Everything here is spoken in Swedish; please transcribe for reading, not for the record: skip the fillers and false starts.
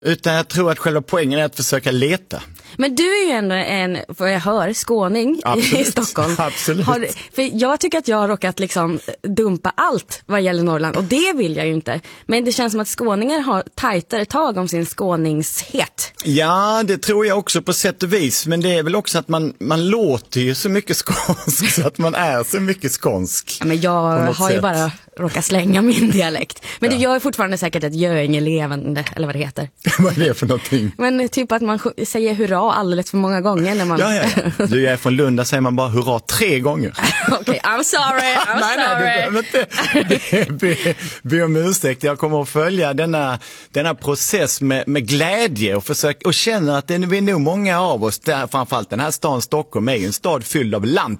Utan jag tror att själva poängen är att försöka leta. Men du är ju ändå vad jag hör, skåning. Absolut. I Stockholm. Absolut. För jag tycker att jag har råkat liksom dumpa allt vad gäller Norrland. Och det vill jag ju inte. Men det känns som att skåningar har tajtare tag om sin skåningshet. Ja, det tror jag också på sätt och vis. Men det är väl också att man låter ju så mycket skånsk så att man är så mycket skånsk. Ja, men jag har ju bara råkat slänga min dialekt. Men det gör fortfarande säkert ett Göinge-levande, eller vad det heter. Vad är det för någonting? Men typ att man säger hurra alldeles för många gånger när man... Ja. Du är från Lund, där säger man bara hurra 3 gånger. Okej, I'm sorry. Nej, be om ursäkt. Jag kommer att följa denna process med glädje och känna att det är nog många av oss, där, framförallt den här staden Stockholm är ju en stad fylld av